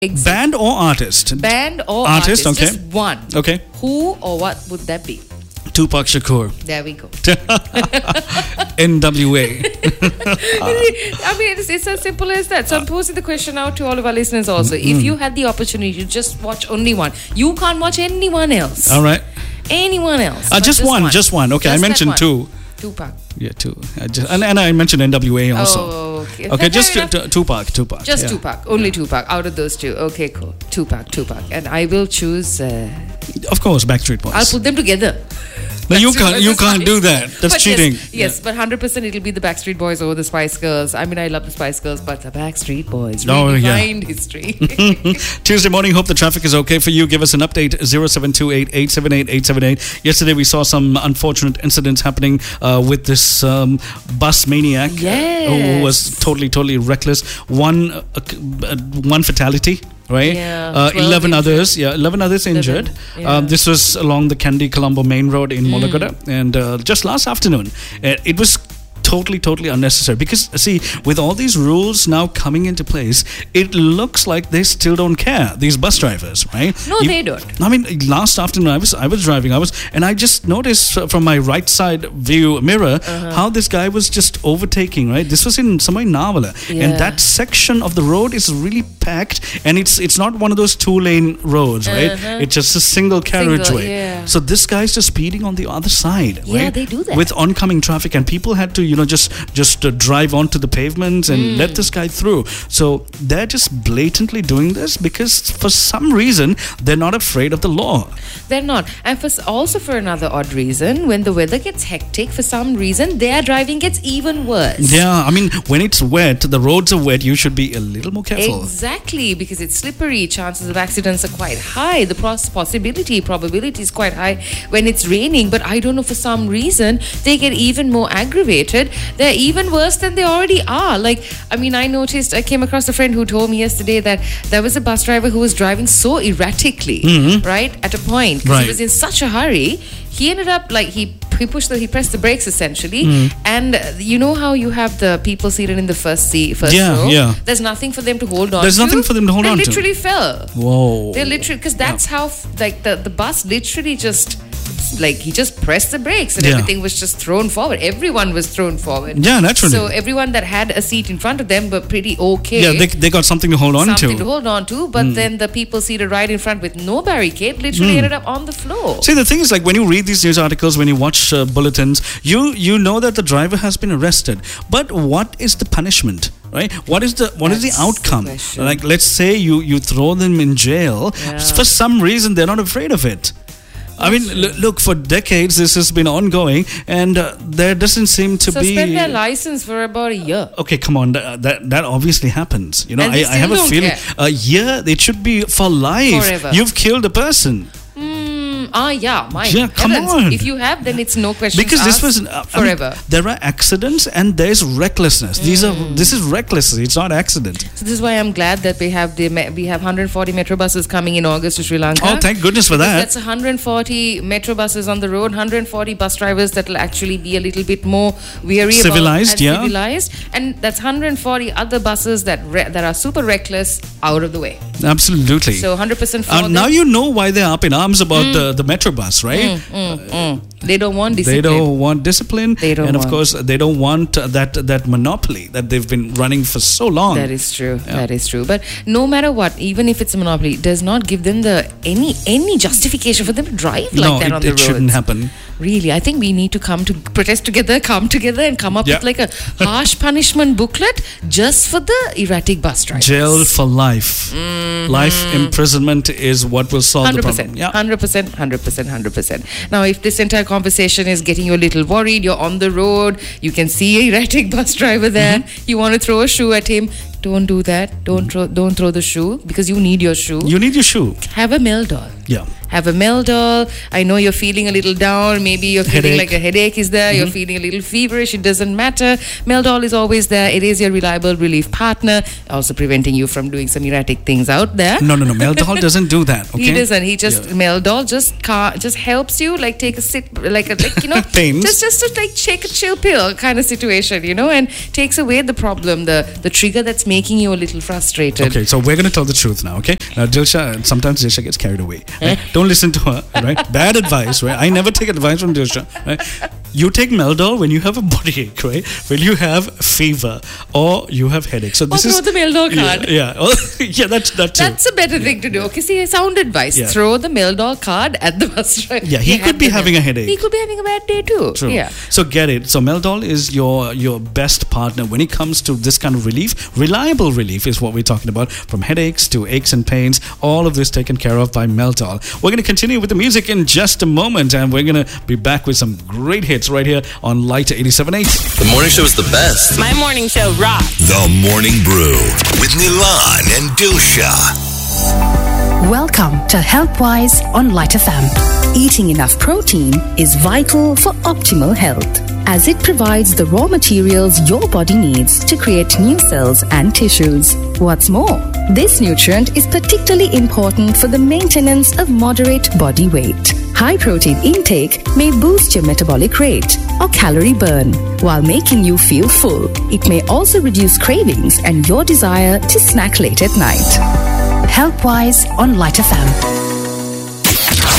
Exactly. Band or artist? Band or Artist, artist. okay. Just one. Okay. Who or what would that be? Tupac Shakur. There we go. NWA. I mean, it's as simple as that. So I'm posing the question out to all of our listeners also. If you had the opportunity to just watch only one, you can't watch anyone else. All right. Anyone else. But Just one. Okay, Just I that mentioned one. two. Tupac. Yeah, two. And I mentioned NWA also. Oh, okay. Okay, just Fair enough. Tupac. Just yeah. Tupac. Only Tupac. Out of those two. Okay, cool. Tupac. And I will choose... Of course, Backstreet Boys. I'll put them together. No, you can't do that. That's But cheating. Yes, but 100% it'll be the Backstreet Boys over the Spice Girls. I mean, I love the Spice Girls, but the Backstreet Boys redefined history. Tuesday morning, hope the traffic is okay for you. Give us an update, 0728-878-878. Yesterday, we saw some unfortunate incidents happening with this bus maniac who was totally reckless. One fatality. Right? Yeah, 11 others. Yeah, 11 others injured. Yeah. This was along the Kandy Colombo main road in Molagada. And just last afternoon, it was totally unnecessary, because see, with all these rules now coming into place, it looks like they still don't care, these bus drivers, right? No, they don't. I mean, last afternoon I was driving, and I just noticed from my right side view mirror how this guy was just overtaking, right? This was somewhere in Navala, and that section of the road is really packed, and it's not one of those 2-lane roads, right? It's just a single carriageway. Yeah. So this guy's just speeding on the other side, Yeah, right? they do that. With oncoming traffic, and people had to, just drive onto the pavements and let this guy through. So they're just blatantly doing this because for some reason they're not afraid of the law. They're not. And also for another odd reason, when the weather gets hectic, for some reason, their driving gets even worse. Yeah, I mean, when it's wet, the roads are wet, you should be a little more careful. Exactly, because it's slippery. Chances of accidents are quite high. The probability is quite high when it's raining. But I don't know, for some reason, they get even more aggravated. They're even worse than they already are. Like, I mean, I came across a friend who told me yesterday that there was a bus driver who was driving so erratically, right, at a point, because he was in such a hurry. He ended up, like, he pressed the brakes essentially, and you know how you have the people seated in the first row? Yeah. There's nothing for them to hold on There's to. nothing for them to hold on to. They literally fell. Whoa. They literally, because that's how, like, the bus literally just, like, he just pressed the brakes and everything was just thrown forward. Everyone was thrown forward. Yeah, naturally. So everyone that had a seat in front of them were pretty okay. Yeah, they got something to hold on to. Something to hold on to, but then the people seated right in front with no barricade literally ended up on the floor. See, the thing is, like, when you read these news articles, when you watch bulletins, you know that the driver has been arrested. But what is the punishment? Right? What is the outcome? Like, let's say you throw them in jail. For some reason, they're not afraid of it. I mean, look, for decades this has been ongoing, and there doesn't seem to be... Suspend their license for about a year. Okay, come on, that obviously happens. You know, And I they still have a don't feeling care. a year, it should be for life. Forever. You've killed a person. My come heavens. on. If you have, then it's no question. Because this was forever. There are accidents and there's recklessness. This is reckless. It's not accident. So this is why I'm glad that we have 140 metro buses coming in August to Sri Lanka. Oh, thank goodness for that. That's 140 metro buses on the road, 140 bus drivers that will actually be a little bit more wary, civilized. And that's 140 other buses that are super reckless out of the way. Absolutely. So 100% for now you know why they're up in arms about the metro bus, right? They don't want discipline. They don't want discipline. Of course, they don't want that monopoly that they've been running for so long. That is true. Yeah. That is true. But no matter what, even if it's a monopoly, it does not give them any justification for them to drive like that on the roads. It shouldn't happen. Really, I think we need to come together, and come up with like a harsh punishment booklet just for the erratic bus drivers. Jail for life. Life imprisonment is what will solve the problem. 100%. Now, if this entire conversation is getting you a little worried, you're on the road, you can see an erratic bus driver there, you want to throw a shoe at him, don't do that. Don't throw the shoe, because you need your shoe. You need your shoe. Have a Meldol. Yeah. have a Meldol. I know you're feeling a little down. Maybe you're feeling like a headache is there. You're feeling a little feverish. It doesn't matter. Meldol is always there. It is your reliable relief partner, also preventing you from doing some erratic things out there. No. Meldol doesn't do that. Okay? He doesn't. He just Meldol just helps you, like take a sip, like Pains. just to like take a chill pill kind of situation, and takes away the problem, the trigger that's making you a little frustrated. Okay, so we're going to tell the truth now, okay? Now, sometimes Dilsha gets carried away. Right? Don't listen to her, right? Bad advice, right? I never take advice from Dilsha, right? You take Meldol when you have a body ache, right? When you have fever or you have headache. So this throw the Meldol card. Yeah, that's too. That's a better thing to do. Okay, see, sound advice. Yeah. Throw the Meldol card at the bus driver. Yeah, he could be having a headache. He could be having a bad day too. True. Yeah. So get it. So Meldol is your best partner when it comes to this kind of relief. Reliable relief is what we're talking about. From headaches to aches and pains, all of this taken care of by Meldol. We're going to continue with the music in just a moment, and we're going to be back with some great hits right here on Lighter 87.8. The morning show is the best. My morning show rocks. The Morning Brew with Nilan and Dilsha. Welcome to HealthWise on Light FM. Eating enough protein is vital for optimal health, as it provides the raw materials your body needs to create new cells and tissues. What's more, this nutrient is particularly important for the maintenance of moderate body weight. High protein intake may boost your metabolic rate or calorie burn while making you feel full. It may also reduce cravings and your desire to snack late at night. HealthWise on Light FM.